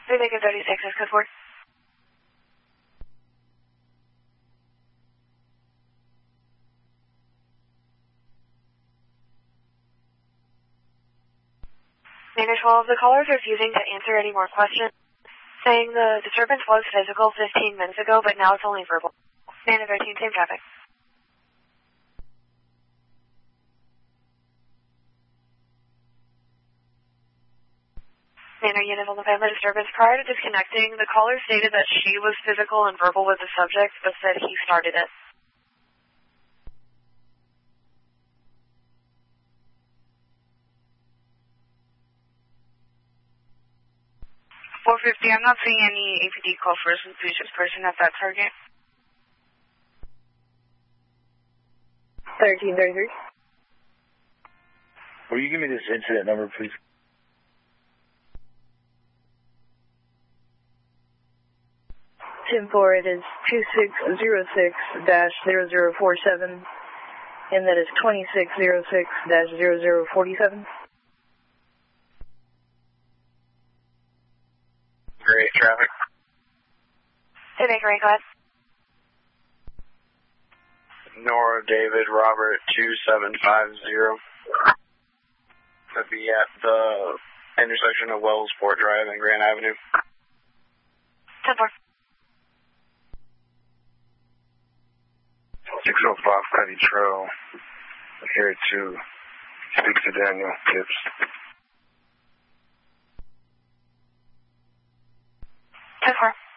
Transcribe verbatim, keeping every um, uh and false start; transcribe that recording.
three Lincoln thirty-six is code four. Manage twelve, the caller is refusing to answer any more questions, saying the disturbance was physical fifteen minutes ago, but now it's only verbal. Nana thirteen, same traffic. Nana unit on the family disturbance. Prior to disconnecting, the caller stated that she was physical and verbal with the subject, but said he started it. four fifty, I'm not seeing any A P D call for a suspicious person at that target. thirteen thirty-three. Will you give me this incident number, please? ten four, it is two six zero six dash zero zero four seven, and that is twenty-six zero six dash zero zero four seven. Great, traffic. Hey, Baker, go ahead. Nora David Robert two seven five zero. That'd be at the intersection of Wellsport Drive and Grand Avenue. ten four. six oh five Cuddy Trail. I'm here to speak to Daniel Gibbs. ten four.